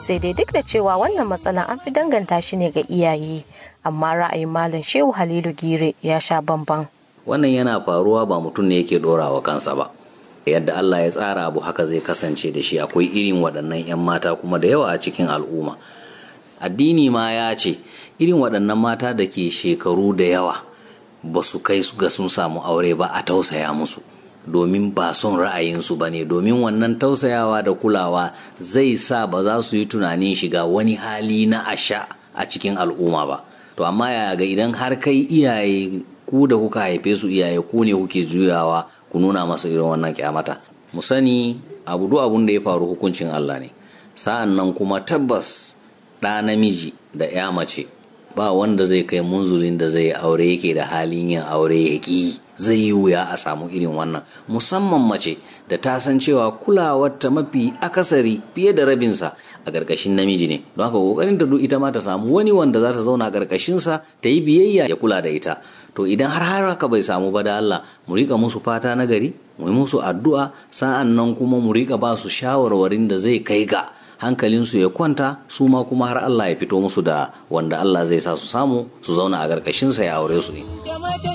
sai dai duk da cewa wannan matsala an fi danganta shi ne ga iyaye, amma ra'ayin Malam Shehu Halilu Gire ya sha bamban. Wannan yana faruwa ba mutum ne yake ɗorawa kansa ba, yadda Allah ya tsara abu haka zai kasance da shi. Akwai irin waɗannan 'yan mata kuma da yawa a cikin al'umma. Addini ma ya ce irin waɗannan mata da ke shekaru da yawa ba su kai ga sun samu aure ba a tausaya musu, domin ba son ra'ayinsu ba ne, domin wannan tausayawa da kulawa zai sa ba za su yi tunanin shiga wani hali na asha a cikin al'umma ba. To amma ya ga idan har kai iyaye, ku da kuka haife su iyaye, ku ne kuke juyawa ku nuna masa irin wannan kyamata. Mu sani duk abun da ya faru hukuncin Allah ne. Sa'an nan kuma tabbas ɗa namiji da ya mace ba wanda zai kai munzulin da zai aure yake da halin yin aure yaki. Zai yi wuya a samu irin wannan, musamman mace da ta san cewa kulawarta mafi akasari fiye da rabinsa a ƙarƙashin namiji ne. Don haka ƙoƙarin ta duk ita ma ta samu wani wanda za ta zauna a ƙarƙashinsa ta yi biyayya ya kula da ita. To idan har haka bai samu ba, da Allah mu rika musu fata na gari, mu yi musu addu'a, sa'an nan kuma mu rika ba su shawarwarin da zai kai ga hankalinsu ya kwanta, su ma kuma har Allah ya fito musu da wanda Allah zai sa su samu su zauna a ƙarƙashinsa ya aure su ne.